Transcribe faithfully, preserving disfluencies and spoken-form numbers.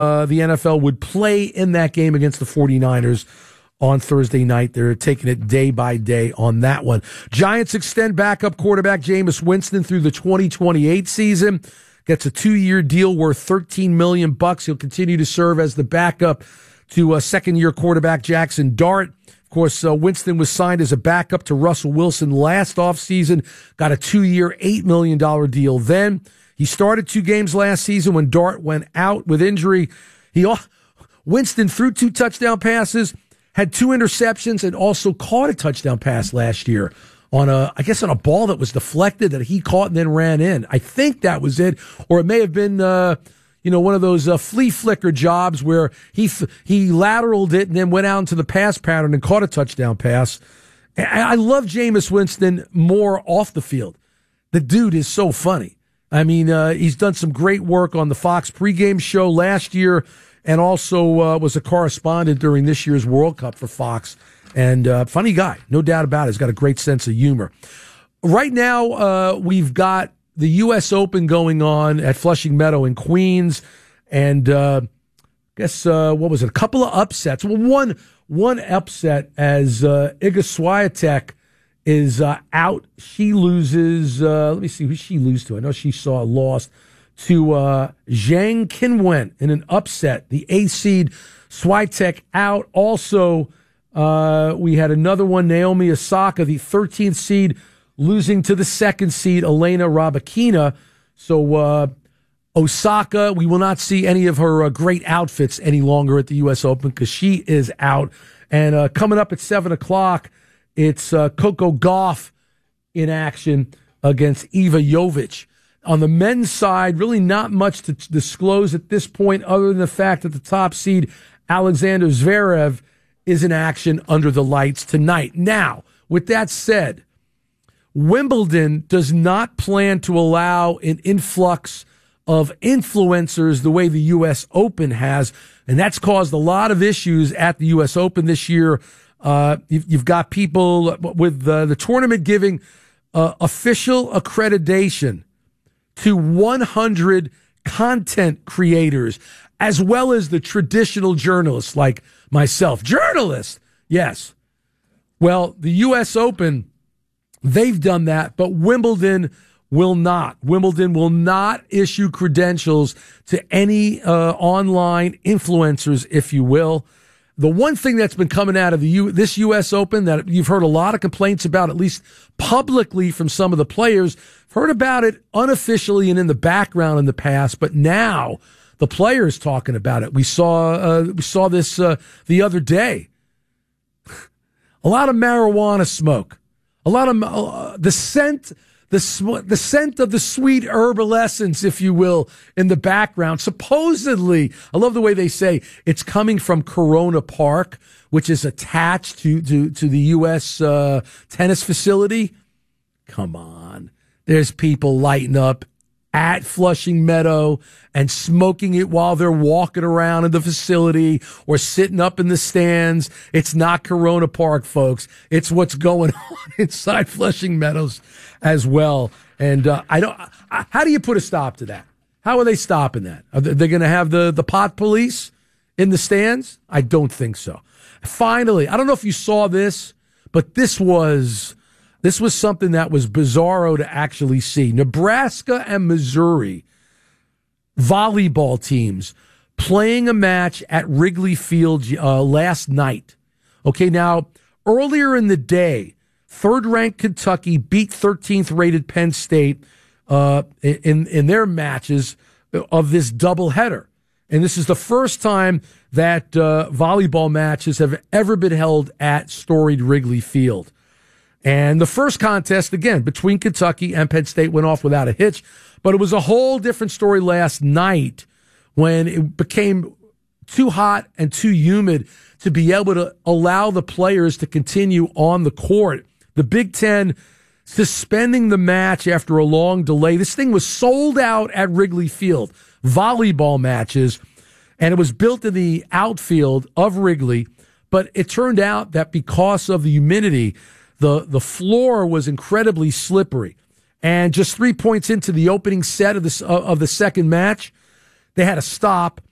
uh, the N F L would play in that game against the 49ers on Thursday night. They're taking it day by day on that one. Giants extend backup quarterback Jameis Winston through the twenty twenty-eight season. Gets a two-year deal worth thirteen million bucks. He'll continue to serve as the backup to uh, second-year quarterback Jackson Dart. Of course, uh, Winston was signed as a backup to Russell Wilson last offseason. Got a two-year, eight million dollars deal then. He started two games last season when Dart went out with injury. He Winston threw two touchdown passes, had two interceptions, and also caught a touchdown pass last year on a, I guess on a ball that was deflected that he caught and then ran in. I think that was it. Or it may have been, uh, you know, one of those uh, flea flicker jobs where he, he lateraled it and then went out into the pass pattern and caught a touchdown pass. I, I love Jameis Winston more off the field. The dude is so funny. I mean, uh, he's done some great work on the Fox pregame show last year and also uh, was a correspondent during this year's World Cup for Fox. And uh, funny guy, no doubt about it. He's got a great sense of humor. Right now, uh, we've got the U S Open going on at Flushing Meadow in Queens. And uh, I guess, uh, what was it, a couple of upsets. Well, one one upset as uh, Iga Swiatek is uh, out. She loses, uh, let me see, who she lose to? I know she saw lost to uh, Zhang Qinwen in an upset. The eighth seed, Swiatek out. Also, uh, we had another one, Naomi Osaka, the thirteenth seed, losing to the second seed, Elena Rybakina. So uh, Osaka, we will not see any of her uh, great outfits any longer at the U S Open because she is out. And uh, coming up at seven o'clock, it's uh, Coco Gauff in action against Iva Jovic. On the men's side, really not much to disclose at this point other than the fact that the top seed, Alexander Zverev, is in action under the lights tonight. Now, with that said, Wimbledon does not plan to allow an influx of influencers the way the U S Open has, and that's caused a lot of issues at the U S Open this year. Uh, you've, you've got people with uh, the tournament giving uh, official accreditation to one hundred content creators, as well as the traditional journalists like myself. Journalists, yes. Well, the U S Open, they've done that, but Wimbledon will not. Wimbledon will not issue credentials to any uh, online influencers, if you will. The one thing that's been coming out of the U- this U S Open that you've heard a lot of complaints about, at least publicly from some of the players, heard about it unofficially and in the background in the past, but now the players talking about it. We saw uh, we saw this uh, the other day. A lot of marijuana smoke, a lot of uh, the scent. The, sm- the scent of the sweet herbal essence, if you will, in the background. Supposedly, I love the way they say it's coming from Corona Park, which is attached to, to, to the U S uh, tennis facility. Come on. There's people lighting up at Flushing Meadow and smoking it while they're walking around in the facility or sitting up in the stands. It's not Corona Park, folks. It's what's going on inside Flushing Meadows as well. And uh, I don't. I, how do you put a stop to that? How are they stopping that? Are they, they going to have the, the pot police in the stands? I don't think so. Finally, I don't know if you saw this, but this was this was something that was bizarro to actually see. Nebraska and Missouri volleyball teams playing a match at Wrigley Field uh, last night. Okay, now earlier in the day, third-ranked Kentucky beat thirteenth-rated Penn State uh, in in their matches of this doubleheader. And this is the first time that uh, volleyball matches have ever been held at storied Wrigley Field. And the first contest, again, between Kentucky and Penn State went off without a hitch. But it was a whole different story last night when it became too hot and too humid to be able to allow the players to continue on the court. The Big Ten suspending the match after a long delay. This thing was sold out at Wrigley Field, volleyball matches, and it was built in the outfield of Wrigley. But it turned out that because of the humidity, the, the floor was incredibly slippery. And just three points into the opening set of the, of the second match, they had to stop.